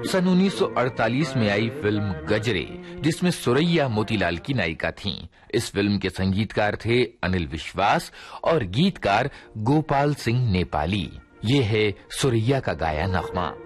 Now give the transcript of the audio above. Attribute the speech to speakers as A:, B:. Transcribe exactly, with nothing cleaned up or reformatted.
A: सन उन्नीस सौ अड़तालीस में आई फिल्म गजरे, जिसमें सुरैया मोतीलाल की नायिका थीं। इस फिल्म के संगीतकार थे अनिल विश्वास और गीतकार गोपाल सिंह नेपाली। ये है सुरैया का गाया नगमा।